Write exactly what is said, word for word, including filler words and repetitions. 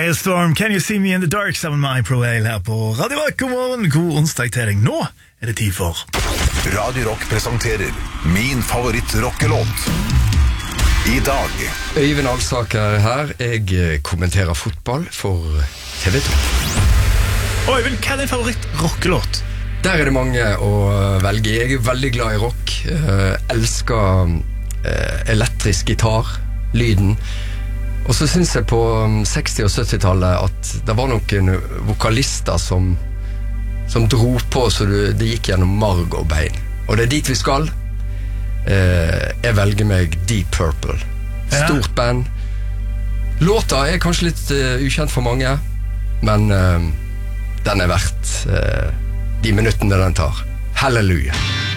Hailstorm, Can You See Me in the Dark sammen med iProAil her på Radio Rock. God morgen, god onsdag til deg. Nå er det tid for Radio Rock presenterer Min favoritt-rockelåt. I dag Øyvind Alsaker her. Jeg kommenterer fotball for T V to. Øyvind, hva er din favoritt-rockelåt? Der er det mange å velge. Jeg er veldig glad i rock. Jeg elsker elektrisk gitar, lyden. Og så synes jeg på seksti- og sytti-tallet at det var noen vokalister som, som dro på så det, det gikk gjennom marg og bein. Og det er dit vi skal. Eh, jeg velger meg Deep Purple. Stort band. Låta er kanskje litt uh, ukjent for mange, men uh, den er verdt uh, de minuttene den tar. Halleluja.